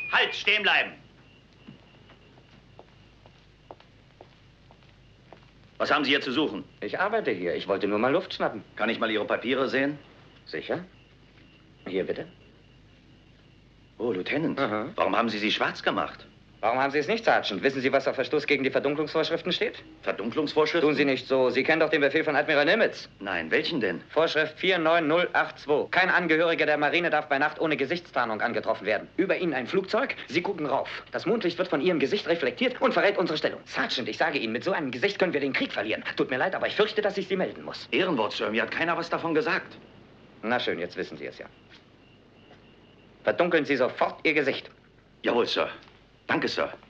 Halt, stehen bleiben! Was haben Sie hier zu suchen? Ich arbeite hier. Ich wollte nur mal Luft schnappen. Kann ich mal Ihre Papiere sehen? Sicher? Hier bitte. Oh, Lieutenant. Aha. Warum haben Sie sie schwarz gemacht? Warum haben Sie es nicht, Sergeant? Wissen Sie, was auf Verstoß gegen die Verdunklungsvorschriften steht? Verdunklungsvorschriften? Tun Sie nicht so. Sie kennen doch den Befehl von Admiral Nimitz. Nein, welchen denn? Vorschrift 49082. Kein Angehöriger der Marine darf bei Nacht ohne Gesichtstarnung angetroffen werden. Über Ihnen ein Flugzeug, Sie gucken rauf. Das Mondlicht wird von Ihrem Gesicht reflektiert und verrät unsere Stellung. Sergeant, ich sage Ihnen, mit so einem Gesicht können wir den Krieg verlieren. Tut mir leid, aber ich fürchte, dass ich Sie melden muss. Ehrenwort, Sir. Mir hat keiner was davon gesagt. Na schön, jetzt wissen Sie es ja. Verdunkeln Sie sofort Ihr Gesicht. Jawohl, Sir. Danke, Sir.